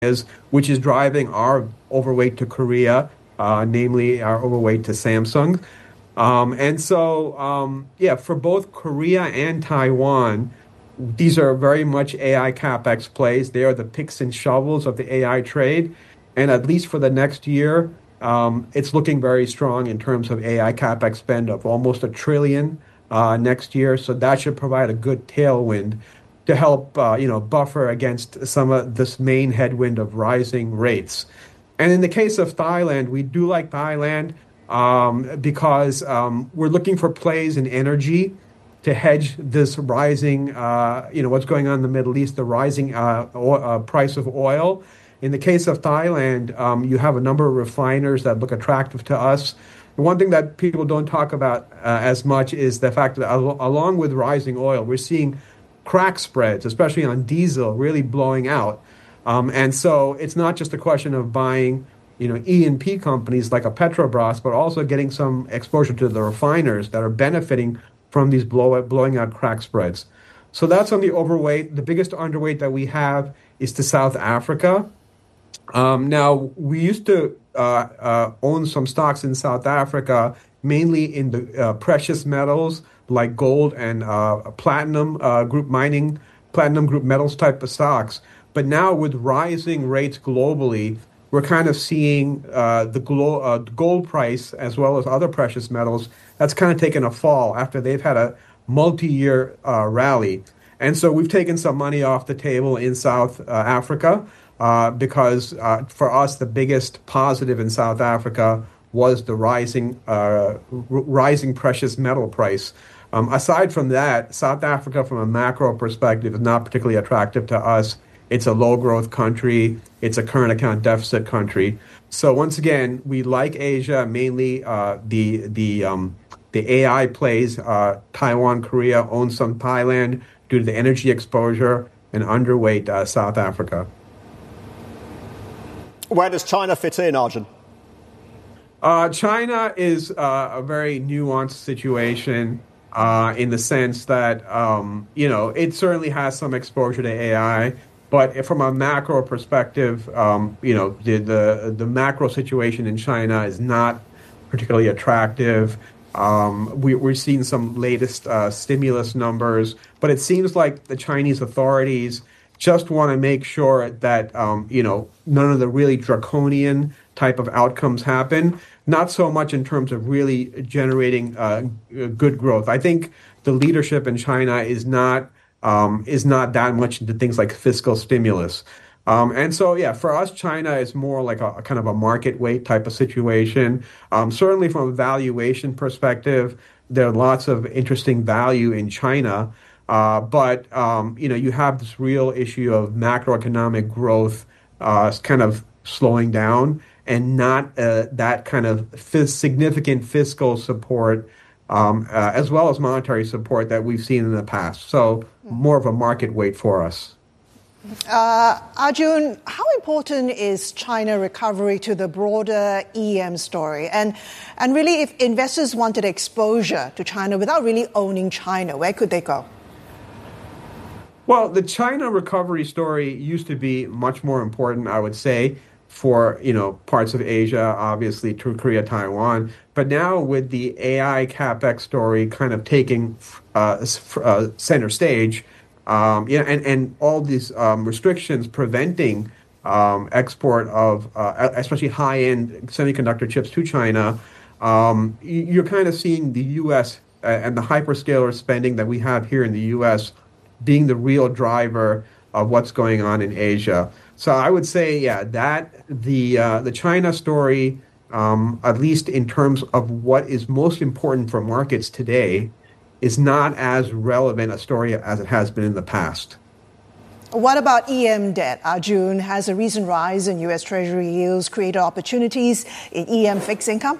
is, which is driving our overweight to Korea, namely our overweight to Samsung. Yeah, for both Korea and Taiwan, these are very much AI capex plays. They are the picks and shovels of the AI trade. And at least for the next year, it's looking very strong in terms of AI capex spend of almost $1 trillion next year. So that should provide a good tailwind to help, buffer against some of this main headwind of rising rates. And in the case of Thailand, we do like Thailand because we're looking for plays in energy to hedge this rising, what's going on in the Middle East, the rising price of oil. In the case of Thailand, you have a number of refiners that look attractive to us. The one thing that people don't talk about as much is the fact that along with rising oil, we're seeing crack spreads, especially on diesel, really blowing out. And so it's not just a question of buying, E&P companies like a Petrobras, but also getting some exposure to the refiners that are benefiting from these blowing out crack spreads. So that's on the overweight. The biggest underweight that we have is to South Africa. Now, we used to own some stocks in South Africa, mainly in the precious metals like gold and platinum group metals type of stocks. But now with rising rates globally, we're kind of seeing the gold price as well as other precious metals that's kind of taken a fall after they've had a multi-year rally. And so we've taken some money off the table in South Africa because for us, the biggest positive in South Africa was the rising precious metal price. Aside from that, South Africa, from a macro perspective, is not particularly attractive to us. It's a low growth country. It's a current account deficit country. So once again, we like Asia, mainly the AI plays. Taiwan, Korea own some Thailand due to the energy exposure, and underweight South Africa. Where does China fit in, Arjun? China is a very nuanced situation in the sense that, it certainly has some exposure to AI. But from a macro perspective, the macro situation in China is not particularly attractive. We're seeing some latest stimulus numbers, but it seems like the Chinese authorities just want to make sure that, none of the really draconian type of outcomes happen, not so much in terms of really generating good growth. I think the leadership in China is not that much into things like fiscal stimulus. And so, yeah, for us, China is more like a kind of a market weight type of situation. Certainly from a valuation perspective, there are lots of interesting value in China. But you have this real issue of macroeconomic growth kind of slowing down and not that kind of significant fiscal support as well as monetary support that we've seen in the past. So more of a market weight for us. Arjun, how important is China recovery to the broader EM story? And really, if investors wanted exposure to China without really owning China, where could they go? Well, the China recovery story used to be much more important, I would say, for parts of Asia, obviously to Korea, Taiwan. But now with the AI capex story kind of taking center stage, and all these restrictions preventing export of especially high-end semiconductor chips to China, you're kind of seeing the U.S. And the hyperscaler spending that we have here in the U.S. being the real driver of what's going on in Asia. So I would say, yeah, that the China story, at least in terms of what is most important for markets today, is not as relevant a story as it has been in the past. What about EM debt? Arjun, has a recent rise in U.S. Treasury yields created opportunities in EM fixed income?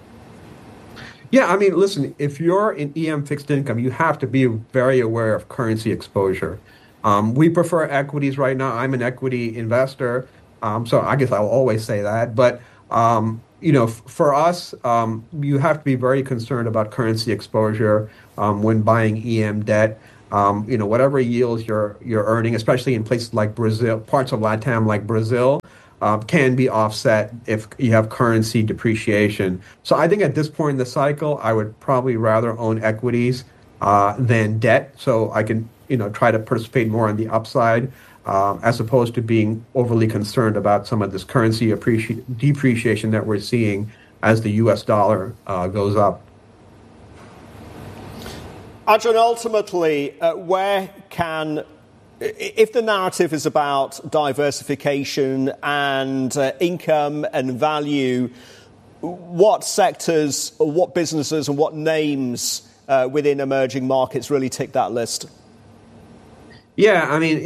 Yeah, I mean, listen, if you're in EM fixed income, you have to be very aware of currency exposure. We prefer equities right now. I'm an equity investor, so I guess I'll always say that. But, for us, you have to be very concerned about currency exposure when buying EM debt. whatever yields you're earning, especially in places like Brazil, parts of LATAM like Brazil, can be offset if you have currency depreciation. So I think at this point in the cycle, I would probably rather own equities than debt, so I can try to participate more on the upside, as opposed to being overly concerned about some of this currency depreciation that we're seeing as the U.S. dollar goes up. Ajahn, ultimately, if the narrative is about diversification and income and value, what sectors, or what businesses and what names within emerging markets really tick that list? Yeah, I mean,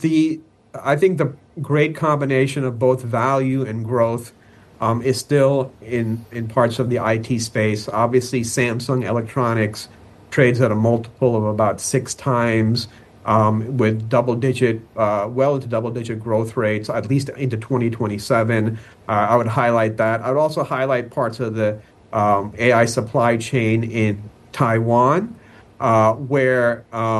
I think the great combination of both value and growth is still in parts of the IT space. Obviously, Samsung Electronics trades at a multiple of about 6 times, with well into double-digit growth rates, at least into 2027. I would highlight that. I would also highlight parts of the AI supply chain in Taiwan, where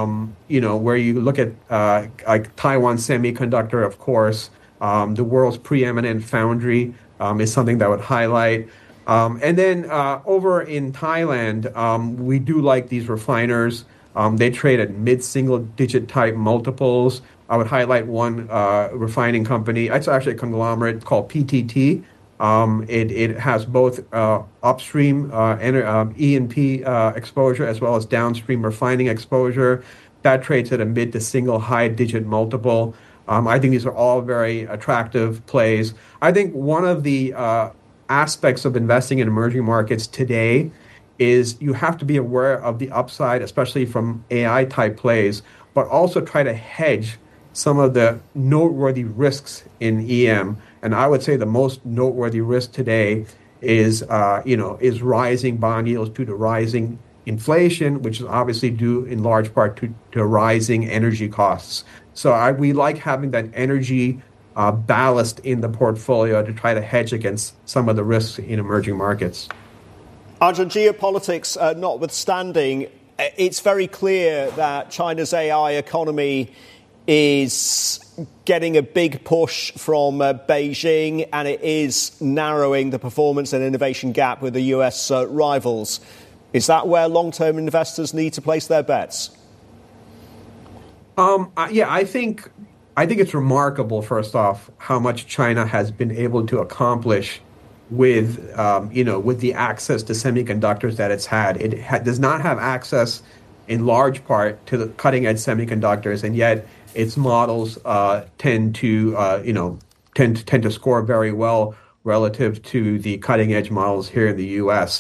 you look at like Taiwan Semiconductor, of course, the world's preeminent foundry is something that I would highlight. And then over in Thailand, we do like these refiners. They trade at mid-single-digit type multiples. I would highlight one refining company. It's actually a conglomerate called PTT. It has both upstream E&P exposure as well as downstream refining exposure. That trades at a mid to high-digit multiple. I think these are all very attractive plays. I think one of the aspects of investing in emerging markets today is you have to be aware of the upside, especially from AI type plays, but also try to hedge some of the noteworthy risks in EM. And I would say the most noteworthy risk today is rising bond yields due to rising inflation, which is obviously due in large part to rising energy costs. So we like having that energy ballast in the portfolio to try to hedge against some of the risks in emerging markets. Ajahn, geopolitics notwithstanding, it's very clear that China's AI economy is getting a big push from Beijing, and it is narrowing the performance and innovation gap with the US rivals. Is that where long-term investors need to place their bets? I think it's remarkable, first off, how much China has been able to accomplish with the access to semiconductors that it's had. It does not have access in large part to the cutting edge semiconductors, and yet its models tend to score very well relative to the cutting edge models here in the U.S.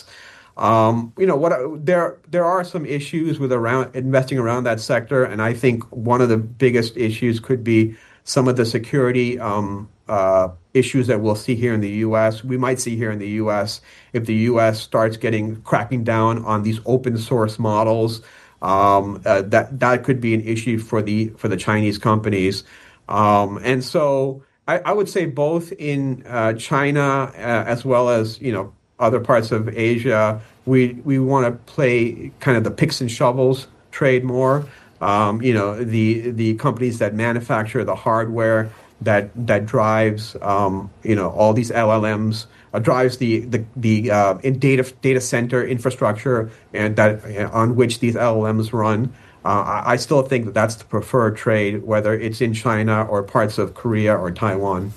There are some issues with investing around that sector, and I think one of the biggest issues could be some of the security issues that we'll see here in the U.S. We might see here in the U.S. if the U.S. starts cracking down on these open source models. That could be an issue for the Chinese companies, and so I would say both in China as well as other parts of Asia, we want to play kind of the picks and shovels trade more. The companies that manufacture the hardware that drives all these LLMs, drives the data center infrastructure and that on which these LLMs run. I still think that's the preferred trade, whether it's in China or parts of Korea or Taiwan.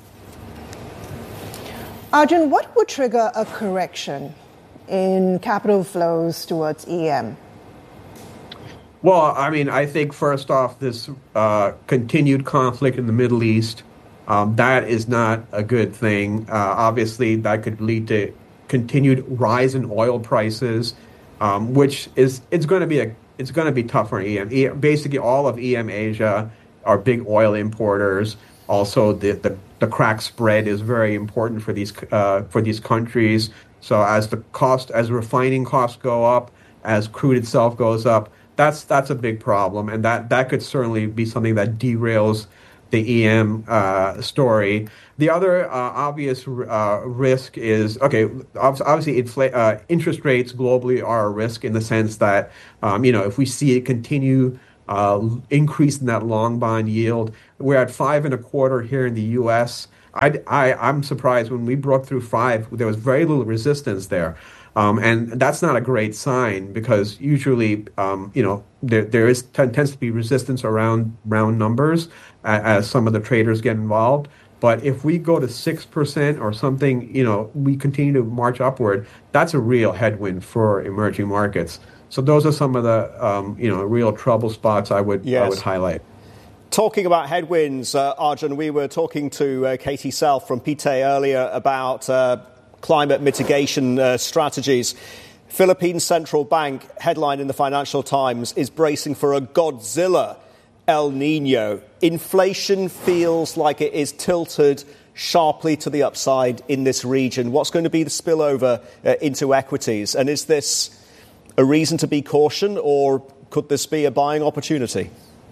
Ajahn, what would trigger a correction in capital flows towards EM? Well, I mean, I think first off, this continued conflict in the Middle East, that is not a good thing. Obviously, that could lead to continued rise in oil prices, which it's going to be tough for EM. Basically, all of EM Asia are big oil importers. Also, the crack spread is very important for these countries. So as refining costs go up, as crude itself goes up, that's a big problem, and that could certainly be something that derails the EM story. The other obvious risk is, obviously interest rates globally are a risk in the sense that if we see it continue increase in that long bond yield. We're at 5.25 here in the U.S. I'm surprised when we broke through 5, there was very little resistance there. And that's not a great sign because usually, there tends to be resistance around round numbers as some of the traders get involved. But if we go to 6% or something, we continue to march upward, that's a real headwind for emerging markets. So those are some of the, real trouble spots I would highlight. Talking about headwinds, Arjun, we were talking to Katie Self from Pite earlier about climate mitigation strategies. Philippine Central Bank, headline in the Financial Times, is bracing for a Godzilla El Nino. Inflation feels like it is tilted sharply to the upside in this region. What's going to be the spillover into equities? And is this a reason to be caution, or could this be a buying opportunity?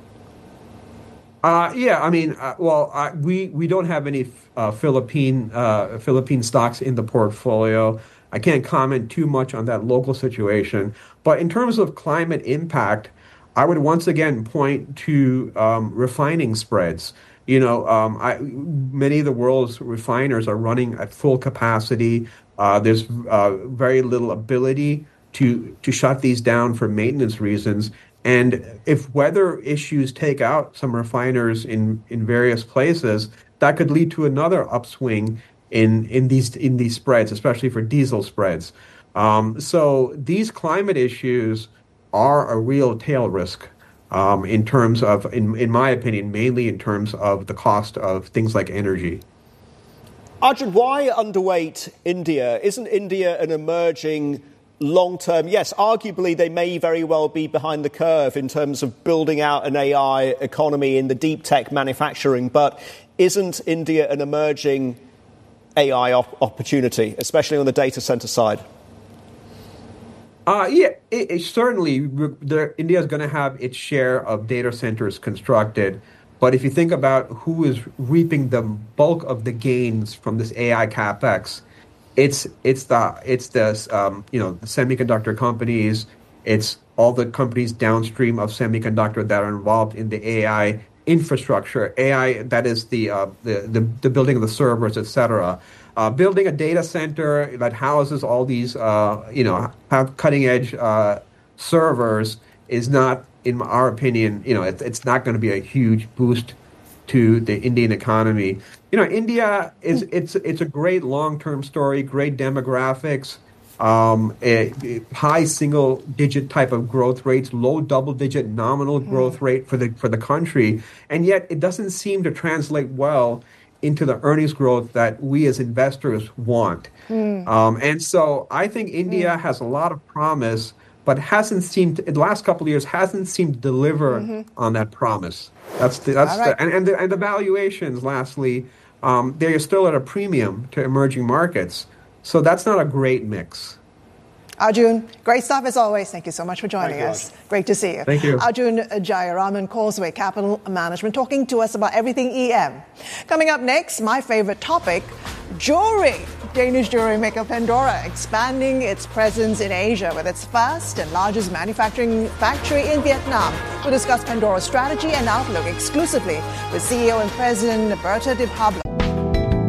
We don't have any Philippine stocks in the portfolio. I can't comment too much on that local situation. But in terms of climate impact, I would once again point to refining spreads. Many of the world's refiners are running at full capacity. There's very little ability to shut these down for maintenance reasons. And if weather issues take out some refiners in various places, that could lead to another upswing in these spreads, especially for diesel spreads. So these climate issues are a real tail risk in terms of, in my opinion, mainly in terms of the cost of things like energy. Arjun, why underweight India? Isn't India an emerging long-term? Yes, arguably they may very well be behind the curve in terms of building out an AI economy in the deep tech manufacturing, but isn't India an emerging AI opportunity, especially on the data center side? Certainly, India is going to have its share of data centers constructed. But if you think about who is reaping the bulk of the gains from this AI capex, it's the semiconductor companies. It's all the companies downstream of semiconductor that are involved in the AI infrastructure. AI, that is the building of the servers, etc. Building a data center that houses all these have cutting edge servers is not, in our opinion, it's not going to be a huge boost to the Indian economy. India is it's a great long-term story, great demographics, a high single-digit type of growth rates, low double-digit nominal growth rate for the country, and yet it doesn't seem to translate well into the earnings growth that we as investors want. And so I think India has a lot of promise, but hasn't seemed, in the last couple of years, hasn't seemed to deliver on that promise. And the valuations, lastly, they're still at a premium to emerging markets. So that's not a great mix. Arjun, great stuff as always. Thank you so much for joining us. Great to see you. Thank you. Arjun Jayaraman, Causeway Capital Management, talking to us about everything EM. Coming up next, my favorite topic, jewelry. Danish jewelry maker Pandora expanding its presence in Asia with its first and largest manufacturing factory in Vietnam. We'll discuss Pandora's strategy and outlook exclusively with CEO and President Berta de Pablo.